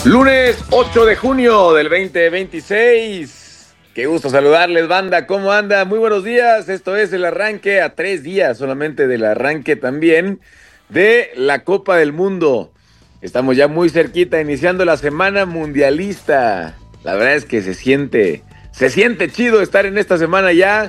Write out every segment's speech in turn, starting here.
Lunes 8 de junio del 2026. Qué gusto saludarles, banda. ¿Cómo anda? Muy buenos días. Esto es el arranque a 3 días solamente del arranque también de la Copa del Mundo. Estamos ya muy cerquita, iniciando la semana mundialista. La verdad es que se siente chido estar en esta semana ya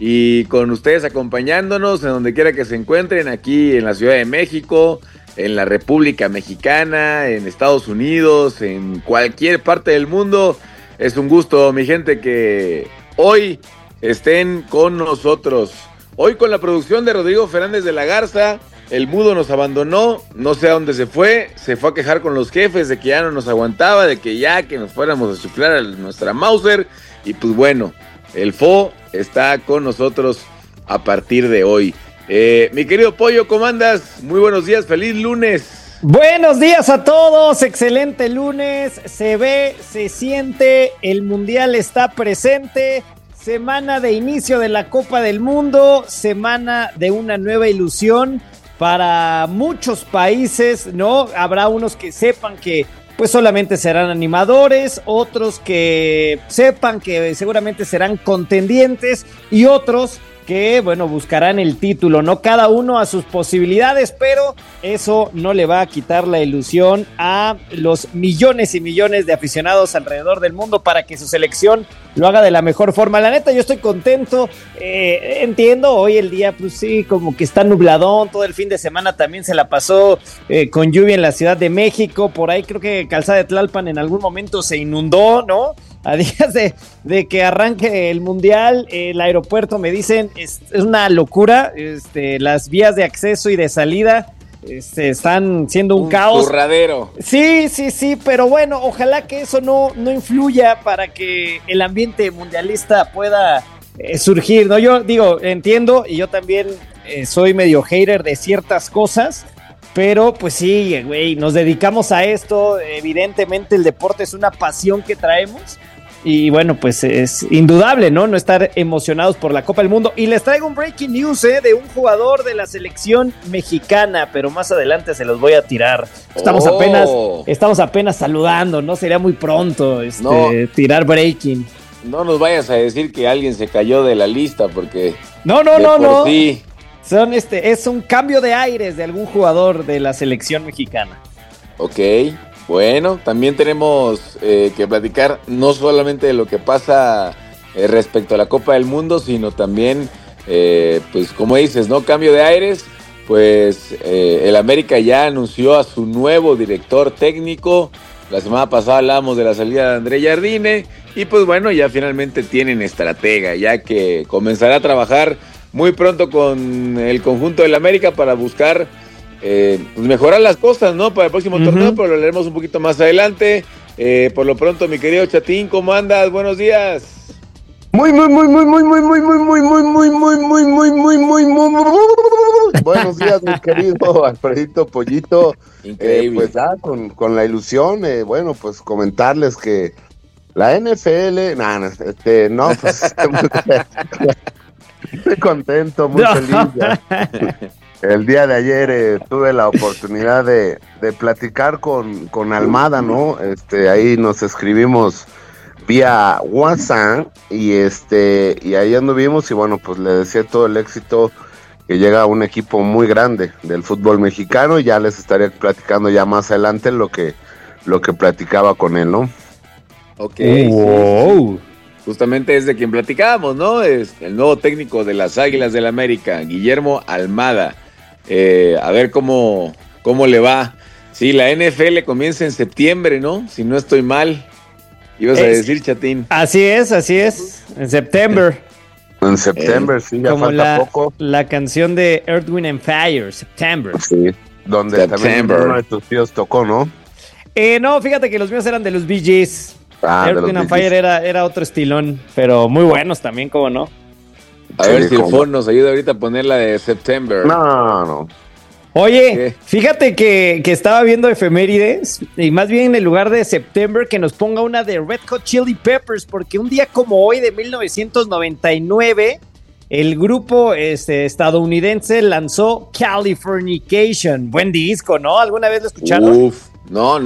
y con ustedes acompañándonos en donde quiera que se encuentren, aquí en la Ciudad de México, en la República Mexicana, en Estados Unidos, en cualquier parte del mundo. Es un gusto, mi gente, que hoy estén con nosotros. Hoy con la producción de Rodrigo Fernández de la Garza. El mudo nos abandonó, no sé a dónde se fue a quejar con los jefes de que ya no nos aguantaba, de que ya que nos fuéramos a chiflar a nuestra Mauser. Y pues bueno, el Fo está con nosotros a partir de hoy. Mi querido Pollo, ¿cómo andas? Muy buenos días, feliz lunes. Buenos días a todos, excelente lunes, se ve, se siente, el Mundial está presente, semana de inicio de la Copa del Mundo, semana de una nueva ilusión para muchos países, ¿no? Habrá unos que sepan que pues solamente serán animadores, otros que sepan que seguramente serán contendientes y otros que, bueno, buscarán el título, ¿no? Cada uno a sus posibilidades, pero eso no le va a quitar la ilusión a los millones y millones de aficionados alrededor del mundo para que su selección lo haga de la mejor forma. La neta, yo estoy contento, entiendo, hoy el día, pues sí, como que está nubladón, todo el fin de semana también se la pasó con lluvia en la Ciudad de México, por ahí creo que Calzada de Tlalpan en algún momento se inundó, ¿no? A días de que arranque el Mundial, el aeropuerto, me dicen, es una locura, las vías de acceso y de salida están siendo un caos. Zurradero. Sí, pero bueno, ojalá que eso no influya para que el ambiente mundialista pueda surgir, ¿no? Yo digo, entiendo, y yo también soy medio hater de ciertas cosas, pero pues sí, güey, nos dedicamos a esto, evidentemente el deporte es una pasión que traemos. Y bueno, pues es indudable, ¿no? No estar emocionados por la Copa del Mundo. Y les traigo un breaking news, de un jugador de la selección mexicana, pero más adelante se los voy a tirar. Estamos apenas saludando, ¿no? Sería muy pronto tirar breaking. No nos vayas a decir que alguien se cayó de la lista, porque... No. Sí. Es un cambio de aires de algún jugador de la selección mexicana. Ok. Bueno, también tenemos que platicar no solamente de lo que pasa respecto a la Copa del Mundo, sino también, pues como dices, ¿no? Cambio de aires, pues el América ya anunció a su nuevo director técnico. La semana pasada hablábamos de la salida de André Jardine y pues bueno, ya finalmente tienen estratega, ya que comenzará a trabajar muy pronto con el conjunto del América para buscar... pues mejorar las cosas, ¿no? Para el próximo torneo, pero lo leeremos un poquito más adelante. Por lo pronto, mi querido Chatín, ¿cómo andas? Buenos días. Muy buenos días, mi querido Alfredito Pollito. Increíble. Pues ya con la ilusión, bueno, pues comentarles que la NFL, pues estoy contento, muy feliz ya. El día de ayer tuve la oportunidad de platicar con Almada, ¿no? Ahí nos escribimos vía WhatsApp y ahí anduvimos y bueno, pues le decía todo el éxito que llega a un equipo muy grande del fútbol mexicano y ya les estaré platicando ya más adelante lo que platicaba con él, ¿no? Ok. Wow. Sí. Justamente es de quien platicábamos, ¿no? Es el nuevo técnico de las Águilas del América, Guillermo Almada. A ver cómo le va. Sí, la NFL comienza en septiembre, ¿no? Si no estoy mal. Ibas a decir, Chatín. Así es, en septiembre. En septiembre, sí, ya como falta poco. La canción de Earth, Wind and Fire, September. Sí, donde también uno de tus tíos tocó, ¿no? No, fíjate que los míos eran de los Bee Gees. Earth, Wind and Bee Fire era otro estilón, pero muy buenos también, ¿cómo no? A ver si el phone nos ayuda ahorita a poner la de September. No. Oye, fíjate que estaba viendo efemérides y más bien en lugar de September que nos ponga una de Red Hot Chili Peppers, porque un día como hoy de 1999 el grupo estadounidense lanzó Californication. Buen disco, ¿no? ¿Alguna vez lo escucharon? No,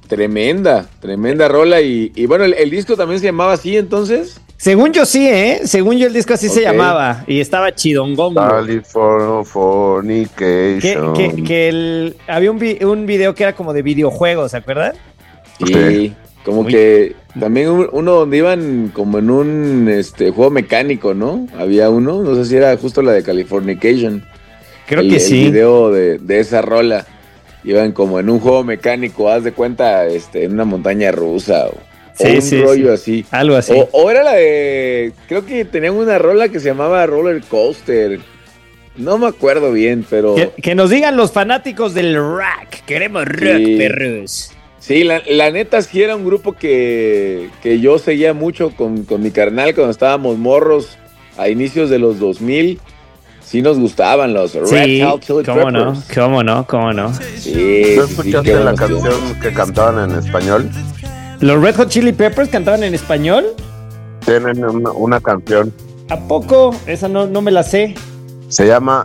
Tremenda rola. Y bueno, el disco también se llamaba así, entonces. Según yo sí, según yo el disco así se llamaba y estaba chidongón. Californication. Había un video que era como de videojuegos, ¿se acuerdan? Sí, como que también uno donde iban como en un juego mecánico, ¿no? Había uno, no sé si era justo la de Californication. Creo que sí. El video de esa rola. Iban como en un juego mecánico, haz de cuenta, en una montaña rusa o un rollo así. Algo así. O era la de, creo que tenían una rola que se llamaba Roller Coaster. No me acuerdo bien, pero... Que nos digan los fanáticos del rock. Queremos rock, perros. Sí, la neta sí era un grupo que yo seguía mucho con mi carnal cuando estábamos morros a inicios de los 2000. Sí nos gustaban los Red Hot Chili Peppers. ¿Cómo no? Sí, ¿Tú escuchaste la canción que cantaban en español? ¿Los Red Hot Chili Peppers cantaban en español? Tienen una canción. ¿A poco? Esa no me la sé. Se llama,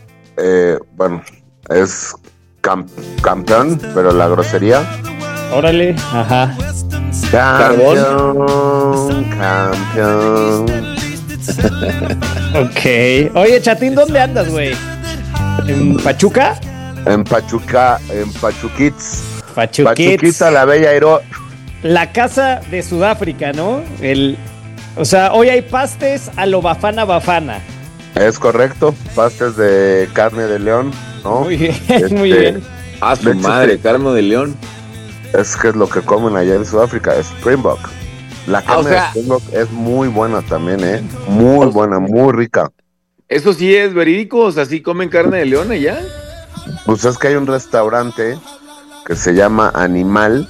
es campeón, pero la grosería. Órale, ajá. Campeón. Ok. Oye, Chatín, ¿dónde andas, güey? ¿En Pachuca? En Pachuquitz. Pachuquita, la bella Airo. La casa de Sudáfrica, ¿no? O sea, hoy hay pastes a lo Bafana. Es correcto, pastes de carne de león, ¿no? Muy bien, muy bien. A su madre, carne de león. Es que es lo que comen allá en Sudáfrica, Springbok. La carne de Springbok es muy buena también, muy buena, muy rica. ¿Eso sí es verídico? O sea, ¿sí comen carne de león allá? Pues es que hay un restaurante que se llama Animal,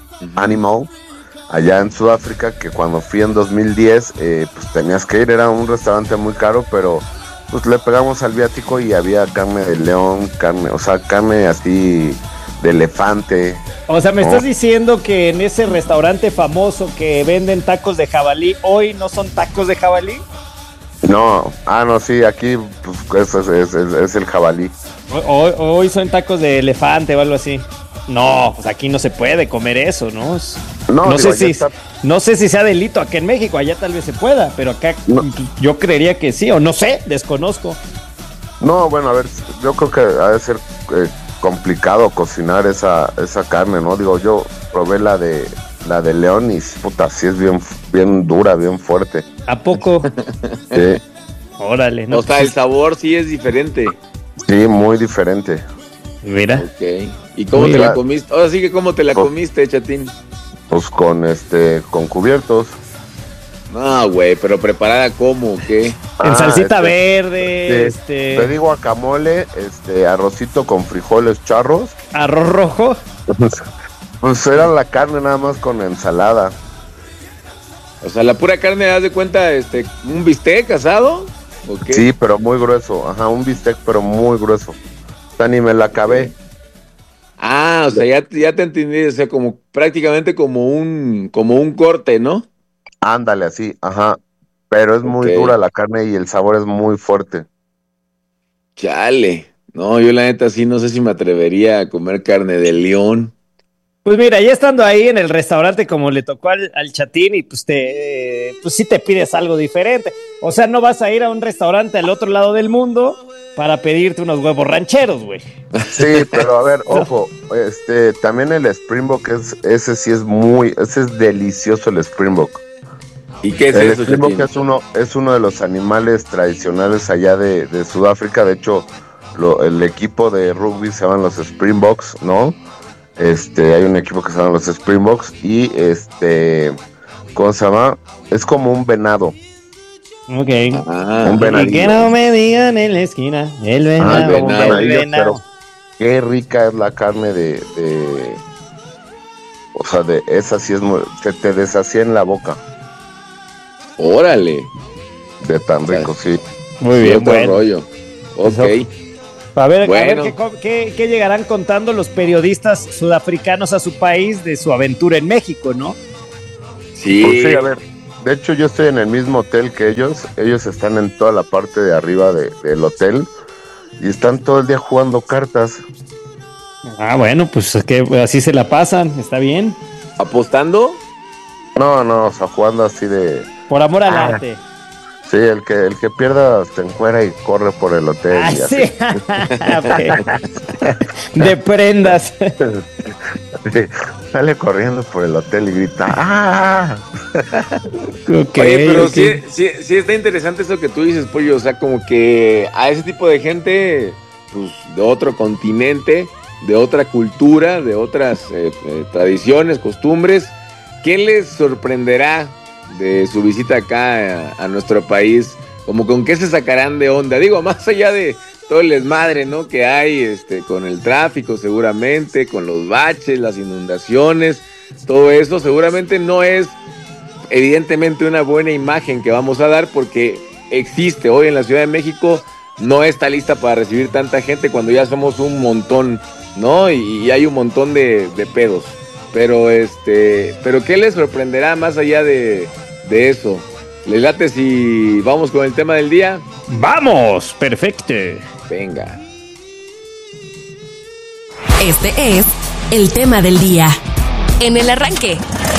allá en Sudáfrica, que cuando fui en 2010, pues tenías que ir, era un restaurante muy caro, pero pues le pegamos al viático y había carne de león, carne así de elefante. O sea, ¿me estás diciendo que en ese restaurante famoso que venden tacos de jabalí, hoy no son tacos de jabalí? No, sí, aquí pues, es el jabalí. Hoy son tacos de elefante o algo así. No, pues aquí no se puede comer eso, ¿no? No sé si sea delito aquí en México, allá tal vez se pueda, pero acá yo creería que sí, o no sé, desconozco. No, bueno, a ver, yo creo que ha de ser complicado cocinar esa carne, ¿no? Digo, yo probé la de león y puta, sí es bien dura, bien fuerte. ¿A poco? Sí. Órale, ¿no? O sea, el sabor sí es diferente. Sí, muy diferente. Mira. Ok. ¿Y cómo te la comiste? Ahora sí que ¿cómo te la comiste, Chatín? Pues con cubiertos. No, güey, pero preparada ¿cómo? ¿Qué? En salsita verde, Te digo guacamole, arrocito con frijoles charros. Arroz rojo. Pues era la carne nada más con ensalada. O sea, la pura carne, haz de cuenta, un bistec asado, ¿o qué? Sí, pero muy grueso. Ajá, un bistec, pero muy grueso. O sea, ni me la acabé. Ah, o sea, ya te entendí, o sea, como prácticamente como un corte, ¿no? Ándale, así, ajá. Pero es muy dura la carne y el sabor es muy fuerte. Chale. No, yo la neta sí no sé si me atrevería a comer carne de león. Pues mira, ya estando ahí en el restaurante como le tocó al Chatín y pues sí te pides algo diferente. O sea, no vas a ir a un restaurante al otro lado del mundo para pedirte unos huevos rancheros, güey. Sí, pero a ver, ojo, también el Springbok ese es delicioso el Springbok. ¿Y qué es el eso, Springbok Chatín? es uno de los animales tradicionales allá de Sudáfrica. De hecho, el equipo de rugby se llaman los Springboks, ¿no? Hay un equipo que se llama los Springboks y ¿cómo se llama? Es como un venado. Ok. Un venadillo. Y que no me digan en la esquina, el venado. El venadillo, pero qué rica es la carne o sea, de esa sí es se te deshacía en la boca. Órale. De tan rico, sí. Muy bien, buen rollo. Ok. A ver ¿qué llegarán contando los periodistas sudafricanos a su país de su aventura en México, ¿no? Sí. Pues sí, a ver, de hecho yo estoy en el mismo hotel que ellos están en toda la parte de arriba del hotel y están todo el día jugando cartas. Ah, bueno, pues es que así se la pasan, está bien. ¿Apostando? No, o sea, jugando así de... Por amor al arte. Sí, el que pierda se encuera y corre por el hotel Ah, y sí. así. De prendas. Sí, sale corriendo por el hotel y grita ¡ah! Okay, oye, pero okay. sí está interesante eso que tú dices, Pollo. O sea, como que a ese tipo de gente, pues, de otro continente, de otra cultura, de otras tradiciones, costumbres, ¿qué les sorprenderá de su visita acá a nuestro país? Como con qué se sacarán de onda. Digo, más allá de todo el desmadre, ¿no? Que hay con el tráfico seguramente, con los baches, las inundaciones, todo eso seguramente no es evidentemente una buena imagen que vamos a dar porque existe hoy en la Ciudad de México, no está lista para recibir tanta gente cuando ya somos un montón, ¿no? Y hay un montón de pedos. Pero ¿qué les sorprenderá más allá de eso? ¿Les late si vamos con el tema del día? Vamos, perfecto. Venga. Este es el tema del día. En el arranque.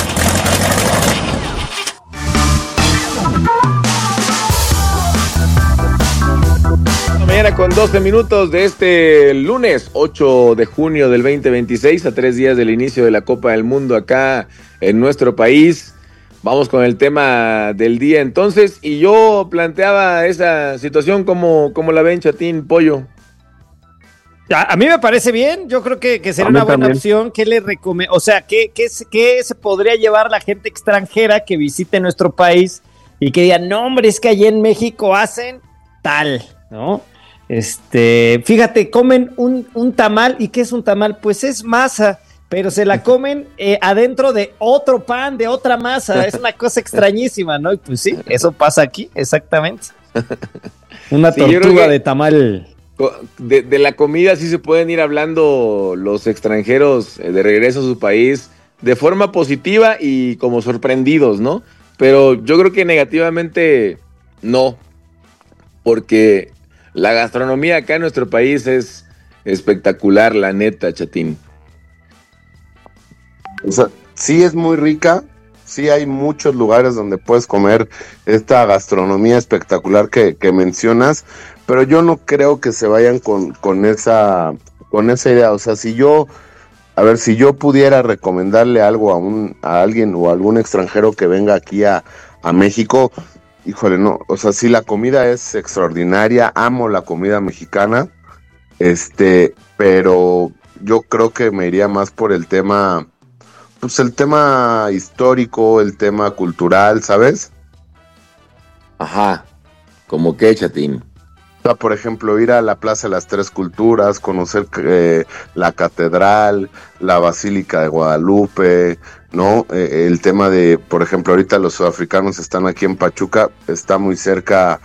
Mañana con 12 minutos de este lunes 8 de junio del 2026, a 3 días del inicio de la Copa del Mundo acá en nuestro país. Vamos con el tema del día entonces, y yo planteaba esa situación como la ven, Chatín, Pollo. A mí me parece bien, yo creo que sería una buena opción. ¿Qué le recomiendo? O sea, ¿qué se podría llevar la gente extranjera que visite nuestro país y que diga, no hombre, es que allá en México hacen tal, ¿no? Fíjate, comen un tamal. ¿Y qué es un tamal? Pues es masa, pero se la comen adentro de otro pan, de otra masa. Es una cosa extrañísima, ¿no? Y pues sí, eso pasa aquí, exactamente. Una tortuga de tamal. De la comida sí se pueden ir hablando los extranjeros de regreso a su país de forma positiva y como sorprendidos, ¿no? Pero yo creo que negativamente no, porque la gastronomía acá en nuestro país es espectacular, la neta, Chatín. O sea, sí es muy rica, sí hay muchos lugares donde puedes comer esta gastronomía espectacular que mencionas, pero yo no creo que se vayan con esa idea. O sea, si yo pudiera recomendarle algo a alguien o a algún extranjero que venga aquí a México, híjole, no, o sea, sí, la comida es extraordinaria, amo la comida mexicana, pero yo creo que me iría más por el tema, pues el tema histórico, el tema cultural, ¿sabes? Ajá, ¿como qué, Chatín? O sea, por ejemplo, ir a la Plaza de las Tres Culturas, conocer la catedral, la Basílica de Guadalupe, ¿no? El tema de, por ejemplo, ahorita los sudafricanos están aquí en Pachuca, está muy cerca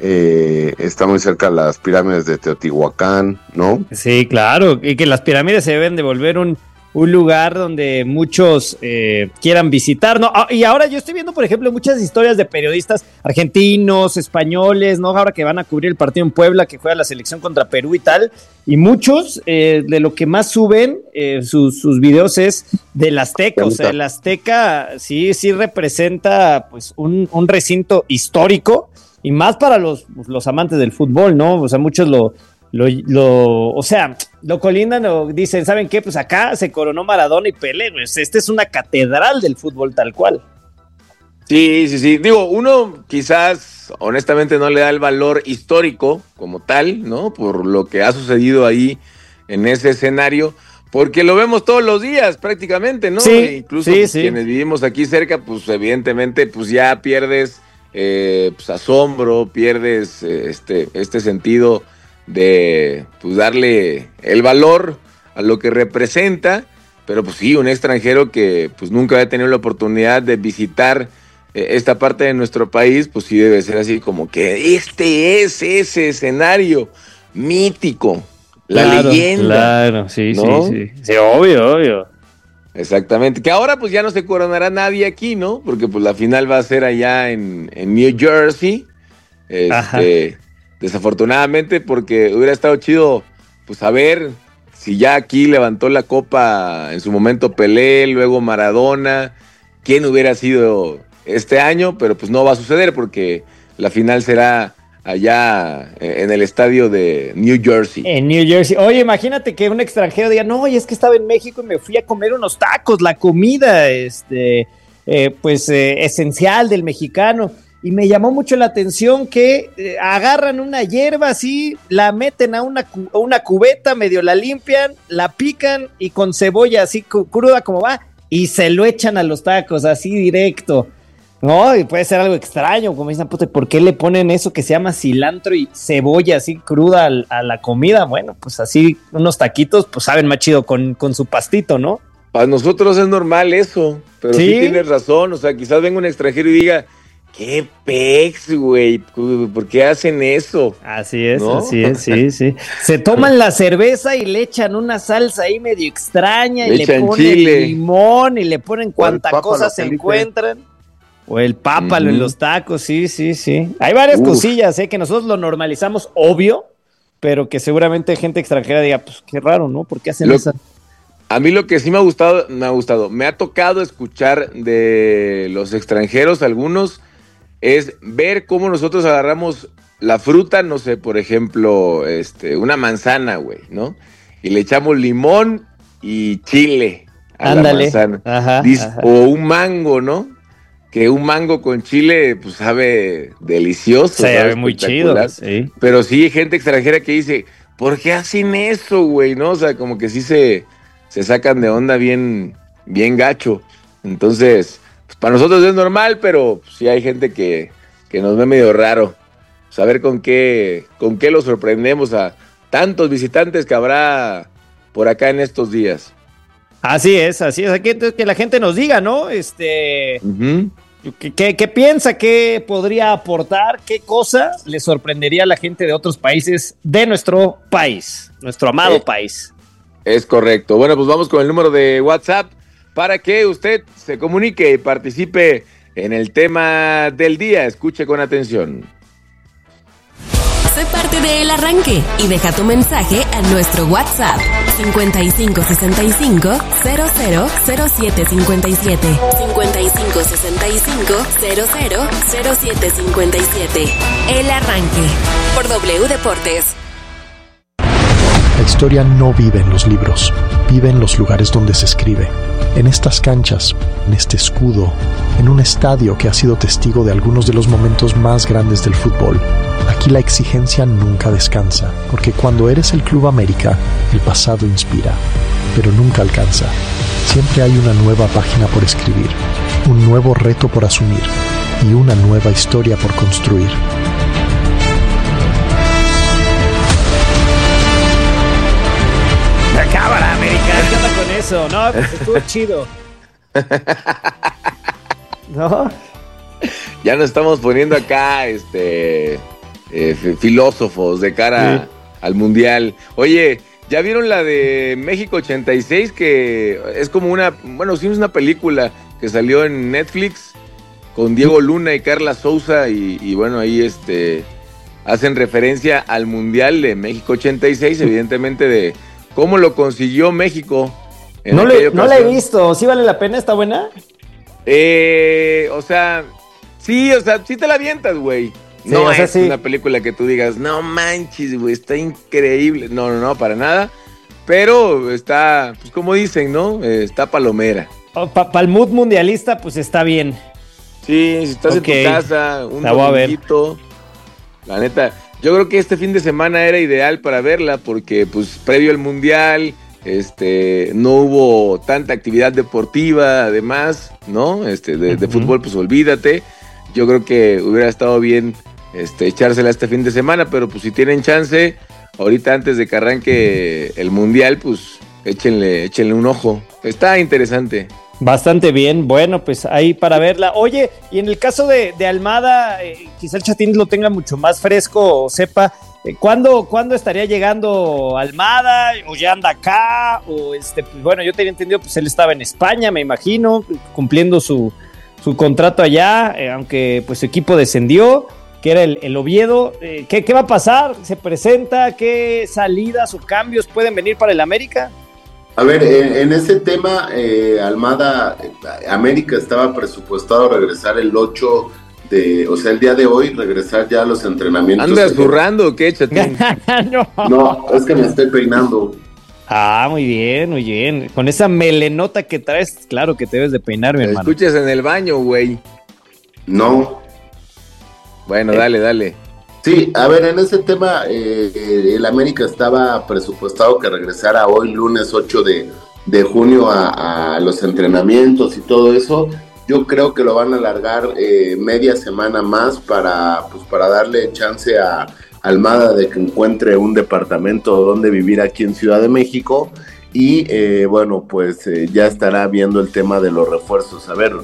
las pirámides de Teotihuacán, ¿no? Sí, claro, y que las pirámides se deben de volver un lugar donde muchos quieran visitar, ¿no? Y ahora yo estoy viendo, por ejemplo, muchas historias de periodistas argentinos, españoles, ¿no? Ahora que van a cubrir el partido en Puebla, que juega la selección contra Perú y tal, y muchos de lo que más suben sus videos es del Azteca. O sea, el Azteca sí representa pues un recinto histórico, y más para los amantes del fútbol, ¿no? O sea, muchos lo colindan o dicen, ¿saben qué? Pues acá se coronó Maradona y Pelé, pues es una catedral del fútbol tal cual. Sí. Digo, uno quizás honestamente no le da el valor histórico como tal, ¿no? Por lo que ha sucedido ahí en ese escenario, porque lo vemos todos los días prácticamente, ¿no? Sí, incluso quienes vivimos aquí cerca, pues evidentemente pues ya pierdes pues asombro, pierdes este sentido de pues darle el valor a lo que representa. Pero pues sí, un extranjero que pues nunca había tenido la oportunidad de visitar esta parte de nuestro país, pues sí debe ser así como que este es ese escenario mítico, la leyenda. Claro, sí, ¿no? Sí, obvio. Exactamente, que ahora pues ya no se coronará nadie aquí, ¿no? Porque pues la final va a ser allá en New Jersey. Desafortunadamente, porque hubiera estado chido pues saber si ya aquí levantó la copa en su momento Pelé, luego Maradona, ¿quién hubiera sido este año? Pero pues no va a suceder porque la final será allá en el estadio de New Jersey. En New Jersey. Oye, imagínate que un extranjero diga, no, y es que estaba en México y me fui a comer unos tacos, la comida, esencial del mexicano. Y me llamó mucho la atención que agarran una hierba así, la meten a una cubeta, medio la limpian, la pican y con cebolla así cruda como va, y se lo echan a los tacos así directo. No, y puede ser algo extraño, como dicen, puta, ¿por qué le ponen eso que se llama cilantro y cebolla así cruda a la comida? Bueno, pues así unos taquitos, pues saben más chido con su pastito, ¿no? Para nosotros es normal eso, pero sí tienes razón, o sea, quizás venga un extranjero y diga, ¿qué pex, güey? ¿Por qué hacen eso? Así es, ¿no? Así es, sí. Se toman la cerveza y le echan una salsa ahí medio extraña y le ponen chile, limón y le ponen cuanta cosa se encuentran. O el pápalo en los tacos, sí. Hay varias cosillas, que nosotros lo normalizamos, obvio, pero que seguramente gente extranjera diga, pues qué raro, ¿no? ¿Por qué hacen eso? A mí lo que sí me ha gustado, me ha tocado escuchar de los extranjeros algunos, es ver cómo nosotros agarramos la fruta, no sé, por ejemplo, una manzana, güey, ¿no? Y le echamos limón y chile a la manzana. Ajá. O un mango, ¿no? Que un mango con chile, pues sabe delicioso. Sabe muy chido, sí. Pero sí hay gente extranjera que dice, ¿por qué hacen eso, güey? ¿No? O sea, como que sí se sacan de onda bien gacho. Entonces, pues para nosotros es normal, pero sí hay gente que nos ve medio raro. Saber con qué lo sorprendemos a tantos visitantes que habrá por acá en estos días. Así es. Aquí que la gente nos diga, ¿no? ¿Qué piensa? ¿Qué podría aportar? ¿Qué cosa le sorprendería a la gente de otros países de nuestro país? Nuestro amado país. Es correcto. Bueno, pues vamos con el número de WhatsApp para que usted se comunique y participe en el tema del día. Escuche con atención. Sé parte de El Arranque y deja tu mensaje a nuestro WhatsApp 5565 000757 5565 000757. El Arranque por W Deportes. La historia no vive en los libros, vive en los lugares donde se escribe, en estas canchas, en este escudo, en un estadio que ha sido testigo de algunos de los momentos más grandes del fútbol. Aquí la exigencia nunca descansa, porque cuando eres el Club América, el pasado inspira, pero nunca alcanza. Siempre hay una nueva página por escribir, un nuevo reto por asumir y una nueva historia por construir. Cámara, América, ¿qué onda con eso? No, pues estuvo chido. ¿No? Ya nos estamos poniendo acá, filósofos de cara al Mundial. Oye, ¿ya vieron la de México 86? Que es como es una película que salió en Netflix con Diego Luna y Carla Souza y bueno, ahí hacen referencia al Mundial de México 86, evidentemente de cómo lo consiguió México. No la he visto. ¿Sí vale la pena? ¿Está buena? Sí te la avientas, güey. No es una película que tú digas, no manches, güey, está increíble. No, para nada. Pero está, pues como dicen, ¿no? Está palomera. Para el mood mundialista, pues está bien. Sí, si estás en tu casa, un domingito, la neta, yo creo que este fin de semana era ideal para verla porque, pues, previo al Mundial, no hubo tanta actividad deportiva, además, ¿no? De fútbol, pues, olvídate. Yo creo que hubiera estado bien, echársela este fin de semana, pero, pues, si tienen chance, ahorita antes de que arranque el Mundial, pues, échenle un ojo. Está interesante. Bastante bien, bueno, pues ahí para verla. Oye, y en el caso de Almada, quizá el Chatín lo tenga mucho más fresco o sepa, ¿cuándo estaría llegando Almada? ¿O ya anda acá? O pues, bueno, yo tenía entendido, pues él estaba en España, me imagino, cumpliendo su contrato allá, aunque pues su equipo descendió. que era el Oviedo. ¿Qué va a pasar? ¿Se presenta? ¿Qué salidas o cambios pueden venir para el América? A ver, en ese tema, Almada, América estaba presupuestado regresar el 8 o sea, el día de hoy, regresar ya a los entrenamientos. ¿Andas zurrando o qué, Chatín? No, es que me estoy peinando. Ah, muy bien, muy bien. Con esa melenota que traes, claro que te debes de peinar, mi hermano. Escuches en el baño, güey. No. Bueno, dale. Sí, a ver, en ese tema, el América estaba presupuestado que regresara hoy, lunes 8 de junio, a los entrenamientos y todo eso. Yo creo que lo van a alargar media semana más para darle chance a Almada de que encuentre un departamento donde vivir aquí en Ciudad de México. Y bueno, pues ya estará viendo el tema de los refuerzos. A ver,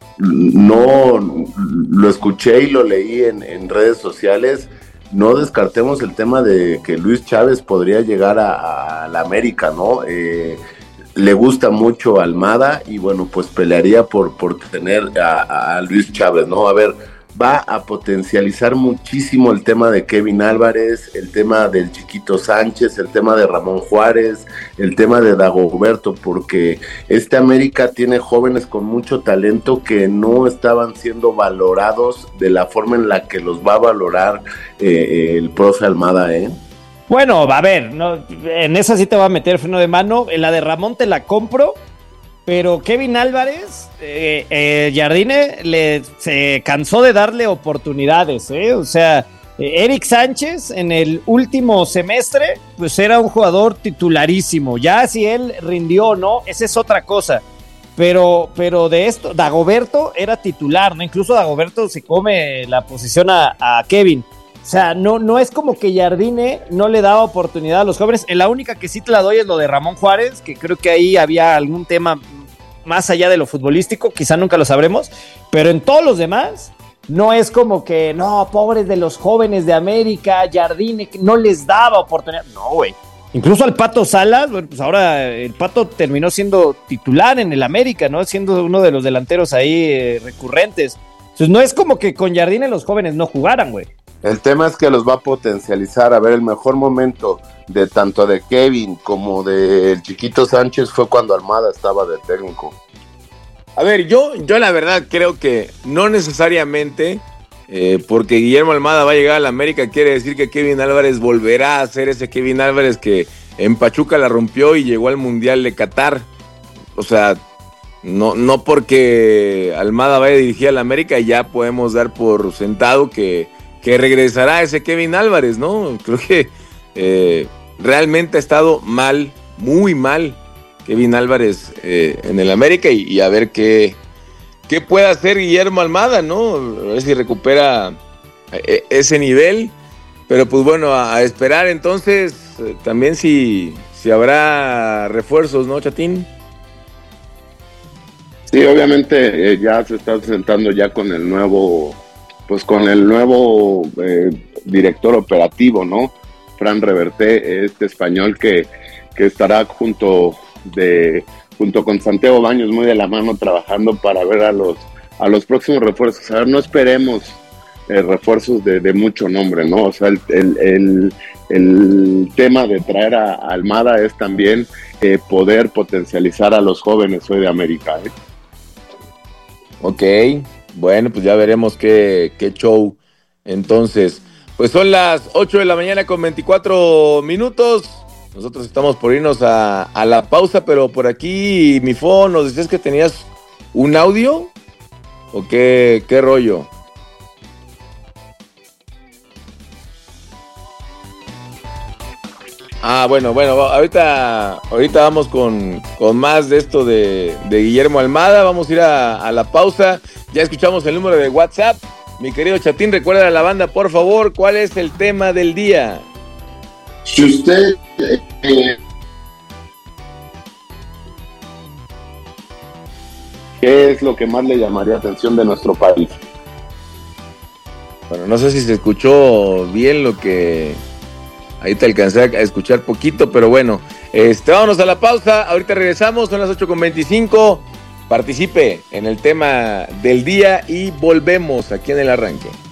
no lo escuché y lo leí en redes sociales. No descartemos el tema de que Luis Chávez podría llegar a la América, ¿no? Le gusta mucho Almada y bueno, pues pelearía por tener a Luis Chávez, ¿no? A ver, va a potencializar muchísimo el tema de Kevin Álvarez, el tema del Chiquito Sánchez, el tema de Ramón Juárez, el tema de Dagoberto, porque América tiene jóvenes con mucho talento que no estaban siendo valorados de la forma en la que los va a valorar el profe Almada, ¿eh? Bueno, a ver, no, en esa sí te va a meter freno de mano. En la de Ramón te la compro, pero Kevin Álvarez, Jardine se cansó de darle oportunidades, ¿eh? O sea, Eric Sánchez en el último semestre, pues era un jugador titularísimo. Ya si él rindió o no, esa es otra cosa. Pero de esto, Dagoberto era titular, ¿no? Incluso Dagoberto se come la posición a Kevin. O sea, no es como que Jardine no le daba oportunidad a los jóvenes. La única que sí te la doy es lo de Ramón Juárez, que creo que ahí había algún tema más allá de lo futbolístico, quizá nunca lo sabremos, pero en todos los demás no es como que, no, pobres de los jóvenes de América, Jardine, que no les daba oportunidad. No, güey. Incluso al Pato Salas, bueno, pues ahora el Pato terminó siendo titular en el América, ¿no? Siendo uno de los delanteros ahí recurrentes. Entonces no es como que con Jardine los jóvenes no jugaran, güey. El tema es que los va a potencializar. A ver, el mejor momento de tanto de Kevin como del Chiquito Sánchez fue cuando Almada estaba de técnico. A ver, yo la verdad creo que no necesariamente porque Guillermo Almada va a llegar a la América quiere decir que Kevin Álvarez volverá a ser ese Kevin Álvarez que en Pachuca la rompió y llegó al Mundial de Qatar. O sea, no porque Almada vaya a dirigir a la América ya podemos dar por sentado que regresará ese Kevin Álvarez, ¿no? Creo que realmente ha estdo mal, muy mal Kevin Álvarez en el América y a ver qué puede hacer Guillermo Almada, ¿no? A ver si recupera ese nivel, pero pues bueno, a esperar entonces también si habrá refuerzos, ¿no, Chatín? Sí, obviamente ya se está sentando ya con el nuevo director operativo, ¿no? Fran Reverte, este español que estará junto con Santiago Baños muy de la mano trabajando para ver a los próximos refuerzos. A ver, no esperemos refuerzos de mucho nombre, ¿no? O sea, el tema de traer a Almada es también poder potencializar a los jóvenes hoy de América, ¿eh? Ok. Bueno, pues ya veremos qué show. Entonces, pues son las 8 de la mañana con 24 minutos. Nosotros estamos por irnos a la pausa, pero por aquí, mi phone, ¿nos decías que tenías un audio? ¿O qué rollo? Ah, bueno, ahorita vamos con más de esto de Guillermo Almada. Vamos a ir a la pausa. Ya escuchamos el número de WhatsApp. Mi querido Chatín, recuerda a la banda, por favor, ¿cuál es el tema del día? Si usted... ¿qué es lo que más le llamaría atención de nuestro país? Bueno, no sé si se escuchó bien lo que... Ahí te alcancé a escuchar poquito, pero bueno. Vámonos a la pausa. Ahorita regresamos, son las 8:25. Participe en el tema del día y volvemos aquí en el arranque.